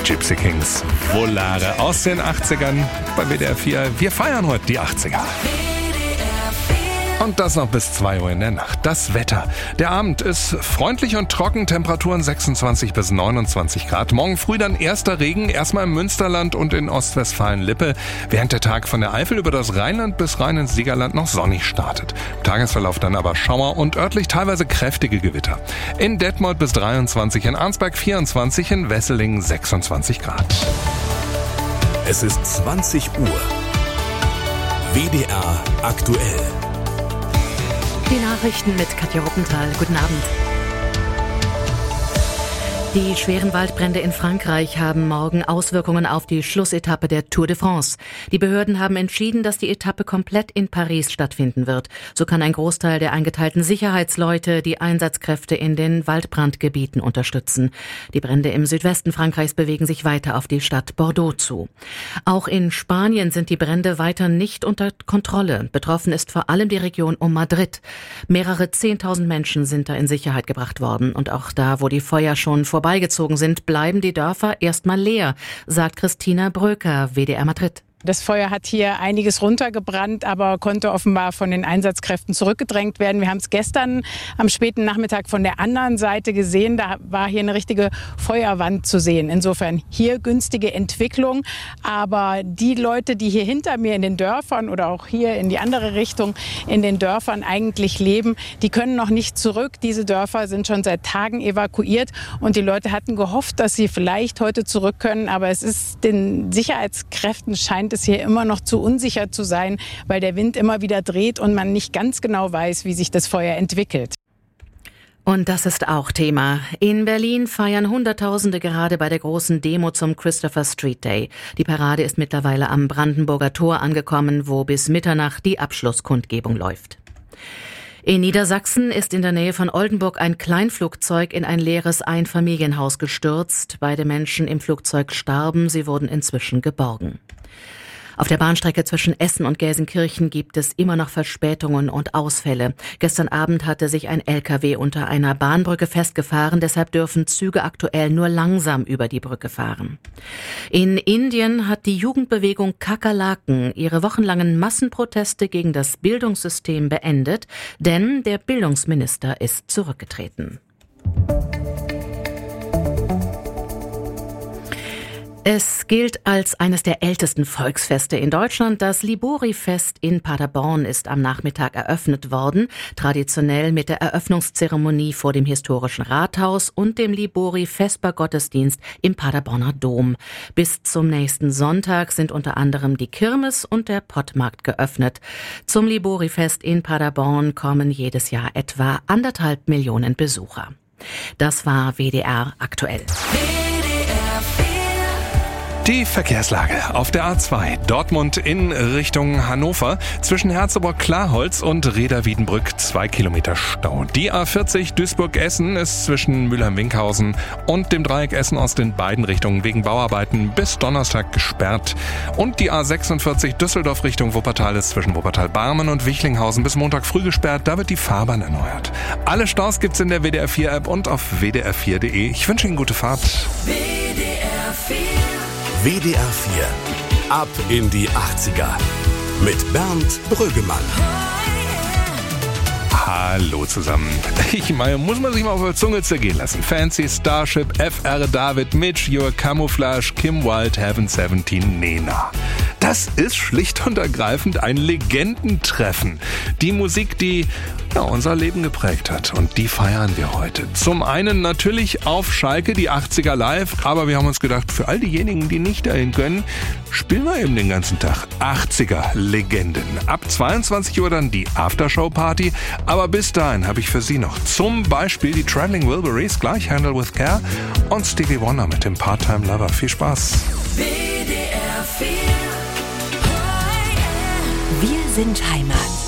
Gypsy Kings, Volare aus den 80ern bei WDR 4. Wir feiern heute die 80er. Und das noch bis 2 Uhr in der Nacht. Das Wetter. Der Abend ist freundlich und trocken, Temperaturen 26 bis 29 Grad. Morgen früh dann erster Regen, erstmal im Münsterland und in Ostwestfalen-Lippe, während der Tag von der Eifel über das Rheinland bis rein ins Siegerland noch sonnig startet. Im Tagesverlauf dann aber Schauer und örtlich teilweise kräftige Gewitter. In Detmold bis 23, in Arnsberg 24, in Wesseling 26 Grad. Es ist 20 Uhr. WDR aktuell. Die Nachrichten mit Katja Ruppenthal. Guten Abend. Die schweren Waldbrände in Frankreich haben morgen Auswirkungen auf die Schlussetappe der Tour de France. Die Behörden haben entschieden, dass die Etappe komplett in Paris stattfinden wird. So kann ein Großteil der eingeteilten Sicherheitsleute die Einsatzkräfte in den Waldbrandgebieten unterstützen. Die Brände im Südwesten Frankreichs bewegen sich weiter auf die Stadt Bordeaux zu. Auch in Spanien sind die Brände weiter nicht unter Kontrolle. Betroffen ist vor allem die Region um Madrid. Mehrere 10.000 Menschen sind da in Sicherheit gebracht worden. Und auch da, wo die Feuer schon vorbeigezogen sind, bleiben die Dörfer erstmal leer, sagt Christina Bröker, WDR Madrid. Das Feuer hat hier einiges runtergebrannt, aber konnte offenbar von den Einsatzkräften zurückgedrängt werden. Wir haben es gestern am späten Nachmittag von der anderen Seite gesehen. Da war hier eine richtige Feuerwand zu sehen. Insofern hier günstige Entwicklung. Aber die Leute, die hier hinter mir in den Dörfern oder auch hier in die andere Richtung in den Dörfern eigentlich leben, die können noch nicht zurück. Diese Dörfer sind schon seit Tagen evakuiert und die Leute hatten gehofft, dass sie vielleicht heute zurück können. Aber es ist den Sicherheitskräften scheint es hier immer noch zu unsicher zu sein, weil der Wind immer wieder dreht und man nicht ganz genau weiß, wie sich das Feuer entwickelt. Und das ist auch Thema. In Berlin feiern Hunderttausende gerade bei der großen Demo zum Christopher Street Day. Die Parade ist mittlerweile am Brandenburger Tor angekommen, wo bis Mitternacht die Abschlusskundgebung läuft. In Niedersachsen ist in der Nähe von Oldenburg ein Kleinflugzeug in ein leeres Einfamilienhaus gestürzt. Beide Menschen im Flugzeug starben, sie wurden inzwischen geborgen. Auf der Bahnstrecke zwischen Essen und Gelsenkirchen gibt es immer noch Verspätungen und Ausfälle. Gestern Abend hatte sich ein LKW unter einer Bahnbrücke festgefahren, deshalb dürfen Züge aktuell nur langsam über die Brücke fahren. In Indien hat die Jugendbewegung Kakerlaken ihre wochenlangen Massenproteste gegen das Bildungssystem beendet, denn der Bildungsminister ist zurückgetreten. Es gilt als eines der ältesten Volksfeste in Deutschland. Das Libori-Fest in Paderborn ist am Nachmittag eröffnet worden, traditionell mit der Eröffnungszeremonie vor dem historischen Rathaus und dem Libori-Vespergottesdienst im Paderborner Dom. Bis zum nächsten Sonntag sind unter anderem die Kirmes und der Pottmarkt geöffnet. Zum Libori-Fest in Paderborn kommen jedes Jahr etwa 1,5 Millionen Besucher. Das war WDR aktuell. Die Verkehrslage auf der A2 Dortmund in Richtung Hannover zwischen Herzogeburg-Klarholz und Reda-Wiedenbrück 2 Kilometer Stau. Die A40 Duisburg-Essen ist zwischen Mülheim-Winkhausen und dem Dreieck Essen-Ost in beiden Richtungen wegen Bauarbeiten bis Donnerstag gesperrt. Und die A46 Düsseldorf Richtung Wuppertal ist zwischen Wuppertal-Barmen und Wichlinghausen bis Montag früh gesperrt. Da wird die Fahrbahn erneuert. Alle Staus gibt's in der WDR 4 App und auf wdr4.de. Ich wünsche Ihnen gute Fahrt. WDR 4. WDR 4. Ab in die 80er. Mit Bernd Brögemann. Hallo zusammen. Ich meine, muss man sich mal auf der Zunge zergehen lassen. Fancy, Starship, FR David, Mitch, Your Camouflage, Kim Wilde, Heaven 17, Nena. Das ist schlicht und ergreifend ein Legendentreffen. Die Musik, die unser Leben geprägt hat. Und die feiern wir heute. Zum einen natürlich auf Schalke, die 80er live. Aber wir haben uns gedacht, für all diejenigen, die nicht dahin können, spielen wir eben den ganzen Tag 80er Legenden. Ab 22 Uhr dann die Aftershow-Party. Aber bis dahin habe ich für Sie noch zum Beispiel die Traveling Wilburys, gleich Handle with Care und Stevie Wonder mit dem Part-Time Lover. Viel Spaß. WDR 4. Wir sind Heimat.